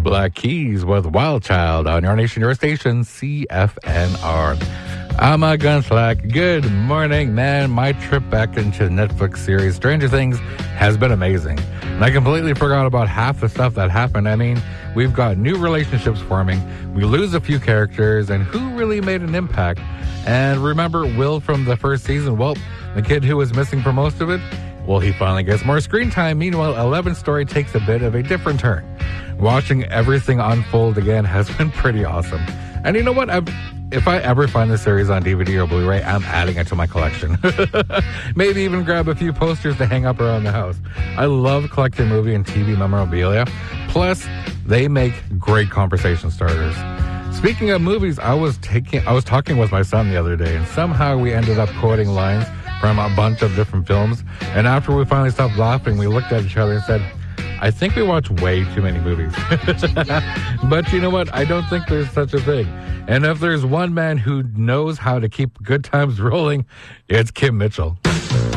Black Keys with Wild Child on your nation, your station, CFNR. I'm Gunslack. Good morning, man. My trip back into the Netflix series Stranger Things has been amazing. And I completely forgot about half the stuff that happened. I mean, we've got new relationships forming. We lose a few characters, and who really made an impact? And remember Will from the first season? Well, the kid who was missing for most of it? Well, he finally gets more screen time. Meanwhile, Eleven's story takes a bit of a different turn. Watching everything unfold again has been pretty awesome. And you know what? If I ever find the series on DVD or Blu-ray, I'm adding it to my collection. Maybe even grab a few posters to hang up around the house. I love collecting movie and TV memorabilia. Plus, they make great conversation starters. Speaking of movies, I was talking with my son the other day, and somehow we ended up quoting lines from a bunch of different films. And after we finally stopped laughing, we looked at each other and said, I think we watch way too many movies. But you know what? I don't think there's such a thing. And if there's one man who knows how to keep good times rolling, it's Kim Mitchell.